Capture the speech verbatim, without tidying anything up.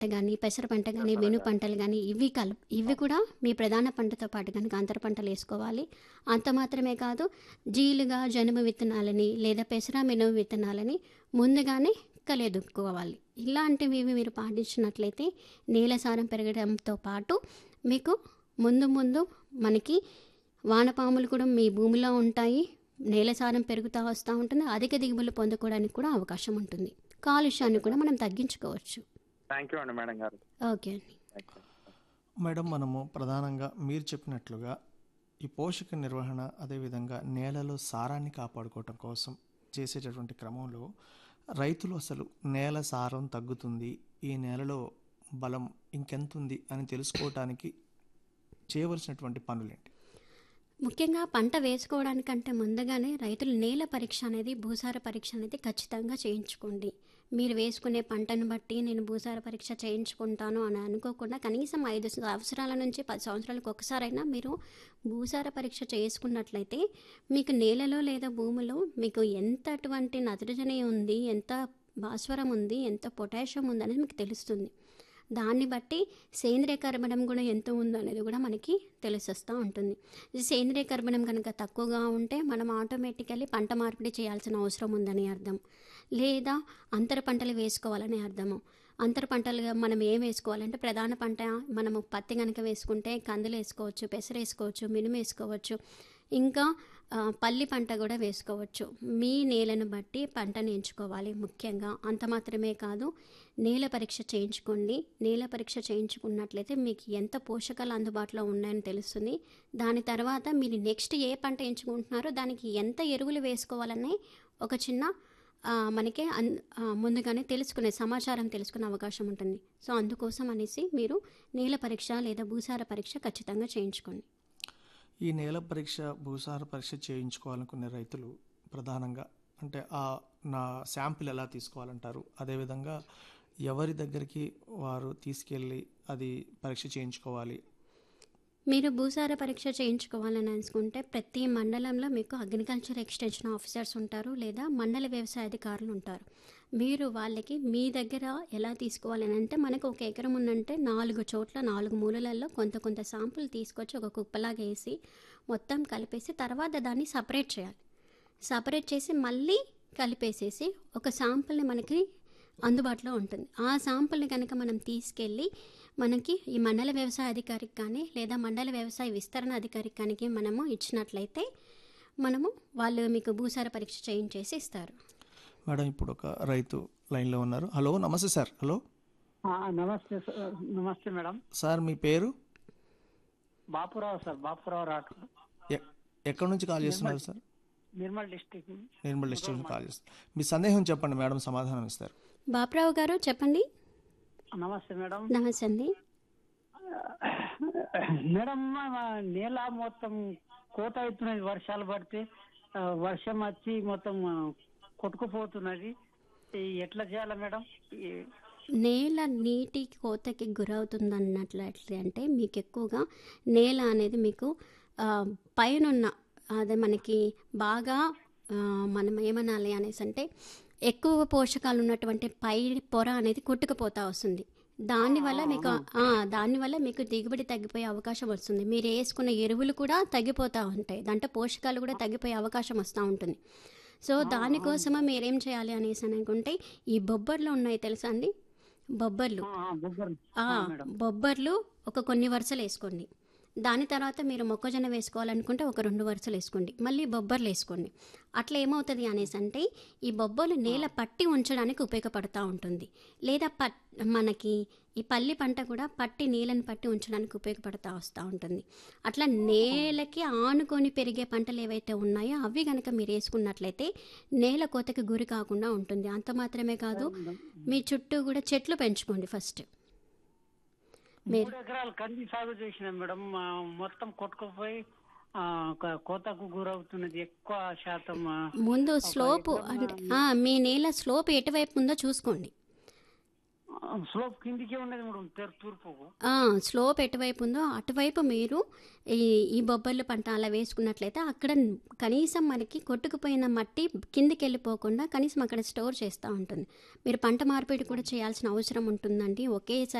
గానీ, పెసర పంట గానీ, వెను పంటలు గానీ ఇవి కలు ఇవి కూడా మీ ప్రధాన పంటతో పాటు గనుక అంతర పంటలేసుకోవాలి. అంత మాత్రమే కాదు, జీలుగా, జనుము విత్తనాలని లేదా పెసర, మినుము విత్తనాలని ముందుగానే కలియదుక్కోవాలి. ఇలాంటివి మీరు పాటించినట్లయితే నేల సారం పెరగడంతో పాటు మీకు ముందు ముందు మనకి వానపాములు కూడా మీ భూమిలో ఉంటాయి. నేల సారం పెరుగుతా వస్తూ ఉంటుంది. అధిక దిగుబడులు పొందుకోవడానికి కూడా అవకాశం ఉంటుంది. కాలుష్యాన్ని కూడా మనం తగ్గించుకోవచ్చు. థ్యాంక్ యూ అండి మేడం గారు. ఓకే అండి. Thank you. మేడం, మనము ప్రధానంగా మీరు చెప్పినట్లుగా ఈ పోషక నిర్వహణ, అదేవిధంగా నేలలో సారాన్ని కాపాడుకోవటం కోసం చేసేటటువంటి క్రమంలో రైతులు అసలు నేల సారం తగ్గుతుంది, ఈ నేలలో బలం ఇంకెంత ఉంది అని తెలుసుకోవటానికి చేయవలసినటువంటి పనులేంటి? ముఖ్యంగా పంట వేసుకోవడానికంటే ముందుగానే రైతులు నేల పరీక్ష అనేది, భూసార పరీక్ష అనేది ఖచ్చితంగా చేయించుకోండి. మీరు వేసుకునే పంటను బట్టి నేను భూసార పరీక్ష చేయించుకుంటాను అని అనుకోకుండా కనీసం ఐదు సంవత్సరాల నుంచి పది సంవత్సరాలకు ఒకసారైనా మీరు భూసార పరీక్ష చేసుకున్నట్లయితే మీకు నేలలో లేదా భూమిలో మీకు ఎంతటువంటి నత్రజని ఉంది, ఎంత భాస్వరం ఉంది, ఎంత పొటాషియం ఉంది అనేది మీకు తెలుస్తుంది. దాన్ని బట్టి సేంద్రియ కర్బనం కూడా ఎంత ఉందో అనేది కూడా మనకి తెలిసొస్తూ ఉంటుంది. ఈ సేంద్రియ కర్బనం కనుక తక్కువగా ఉంటే మనం ఆటోమేటికల్లీ పంట మార్పిడి చేయాల్సిన అవసరం ఉందని అర్థం, లేదా అంతర పంటలు వేసుకోవాలని అర్థము. అంతర పంటలుగా మనం ఏం వేసుకోవాలంటే ప్రధాన పంట మనము పత్తి కనుక వేసుకుంటే కందులు వేసుకోవచ్చు, పెసర వేసుకోవచ్చు, మినుము వేసుకోవచ్చు, ఇంకా పల్లి పంట కూడా వేసుకోవచ్చు. మీ నేలను బట్టి పంటను ఎంచుకోవాలి. ముఖ్యంగా అంత మాత్రమే కాదు, నేల పరీక్ష చేయించుకోండి. నేల పరీక్ష చేయించుకున్నట్లయితే మీకు ఎంత పోషకాలు అందుబాటులో ఉన్నాయని తెలుస్తుంది. దాని తర్వాత మీరు నెక్స్ట్ ఏ పంట ఎంచుకుంటున్నారో దానికి ఎంత ఎరువులు వేసుకోవాలనే ఒక చిన్న మనకే అన్ ముందుగానే తెలుసుకునే సమాచారం తెలుసుకునే అవకాశం ఉంటుంది. సో అందుకోసం అనేసి మీరు నేల పరీక్ష లేదా భూసార పరీక్ష ఖచ్చితంగా చేయించుకోండి. ఈ నేల పరీక్ష, భూసార పరీక్ష చేయించుకోవాలనుకునే రైతులు ప్రధానంగా అంటే ఆ నా శాంపిల్ ఎలా తీసుకోవాలంటారు? అదేవిధంగా ఎవరి దగ్గరికి వారు తీసుకెళ్ళి అది పరీక్ష చేయించుకోవాలి? మీరు భూసార పరీక్ష చేయించుకోవాలని అనుకుంటే ప్రతి మండలంలో మీకు అగ్రికల్చర్ ఎక్స్టెన్షన్ ఆఫీసర్స్ ఉంటారు, లేదా మండల వ్యవసాయ అధికారులు ఉంటారు. మీరు వాళ్ళకి మీ దగ్గర ఎలా తీసుకోవాలని అంటే, మనకు ఒక ఎకరం ఉందంటే నాలుగు చోట్ల నాలుగు మూలలలో కొంత కొంత శాంపుల్ తీసుకొచ్చి ఒక కుప్పలాగా వేసి మొత్తం కలిపేసి తర్వాత దాన్ని సపరేట్ చేయాలి. సపరేట్ చేసి మళ్ళీ కలిపేసేసి ఒక శాంపుల్ని మనకి అందుబాటులో ఉంటుంది. ఆ శాంపుల్ని కనుక మనం తీసుకెళ్ళి మనకి ఈ మండల వ్యవసాయ అధికారికి కానీ లేదా మండల వ్యవసాయ విస్తరణ అధికారికి కానీ మనము ఇచ్చినట్లయితే మనము వాళ్ళు మీకు భూసార పరీక్ష చేయించేసి ఇస్తారు. మేడం, ఇప్పుడు ఒక రైతు లైన్లో ఉన్నారు. హలో, నమస్తే సార్. హలో, నమస్తే నమస్తే మేడం. సార్ మీ పేరు? బాపురావు సార్, బాపురావు రాఠోడ్. ఎక్కడి నుంచి కాల్ చేస్తున్నారు sir? Nirmal district. Nirmal district నుంచి కాల్ చేస్తారు. మీ సందేహం చెప్పండి మేడం, సమాధానం ఇస్తారు. బాపురావు గారు చెప్పండి. నమస్తే మేడం. నమస్తే అండి. మేడం, నేల మొత్తం కోత అవుతున్నది, వర్షాలు పడితే వర్షం వచ్చి మొత్తం కొట్టుకుపోతున్నది. ఎట్లా చేయాలి మేడం? నేల నీటి కోతకి గురవుతుంది అన్నట్లయితే అంటే మీకు ఎక్కువగా నేల అనేది మీకు పైనున్న అదే మనకి బాగా మనం ఏమనాలి అనేసి అంటే ఎక్కువ పోషకాలు ఉన్నటువంటి పై పొర అనేది కొట్టుకుపోతూ వస్తుంది. దానివల్ల మీకు దానివల్ల మీకు దిగుబడి తగ్గిపోయే అవకాశం వస్తుంది. మీరు వేసుకున్న ఎరువులు కూడా తగ్గిపోతూ ఉంటాయి, దాంట్లో పోషకాలు కూడా తగ్గిపోయే అవకాశం వస్తూ ఉంటుంది. సో దానికోసమే మీరేం చేయాలి అనేసి అనుకుంటే ఈ బొబ్బర్లు ఉన్నాయి తెలుసా అండి? బొబ్బర్లు బొబ్బర్లు ఒక కొన్ని వరుసలు వేసుకోండి. దాని తర్వాత మీరు మొక్కజొన్న వేసుకోవాలనుకుంటే ఒక రెండు వరుసలు వేసుకోండి, మళ్ళీ బొబ్బర్లు వేసుకోండి. అట్లా ఏమవుతుంది అనేసి అంటే ఈ బొబ్బర్లు నేల పట్టి ఉంచడానికి ఉపయోగపడుతూ ఉంటుంది, లేదా పట్ మనకి ఈ పల్లి పంట కూడా పట్టి నీళ్ళని పట్టి ఉంచడానికి ఉపయోగపడుతూ వస్తూ ఉంటుంది. అట్లా నేలకి ఆనుకొని పెరిగే పంటలు ఏవైతే ఉన్నాయో అవి కనుక మీరు వేసుకున్నట్లయితే నేల కోతకి గురి కాకుండా ఉంటుంది. అంత మాత్రమే కాదు, మీ చుట్టూ కూడా చెట్లు పెంచుకోండి. ఫస్ట్ మూడు ఎకరాలు కంది సాగు చేసిన మేడం, మొత్తం కొట్టుకుపోయి కోతకు గురవుతున్నది ఎక్కువ శాతం. ముందు స్లోప్ అంటే మీ నేల స్లోప్ ఎటువైపు ఉందో చూసుకోండి. స్లోప్ కిందికే ఉన్నది మేడం తెర- తూర్పుకు. ఆ, స్లోప్ ఎటువైపు ఉందో అటువైపు మీరు ఈ ఈ బొబ్బర్లు పంట అలా వేసుకున్నట్లయితే అక్కడ కనీసం మనకి కొట్టుకుపోయిన మట్టి కిందికి వెళ్ళిపోకుండా కనీసం అక్కడ స్టోర్ చేస్తూ ఉంటుంది. మీరు పంట మార్పిడి కూడా చేయాల్సిన అవసరం ఉంటుందండి. ఒకేసారి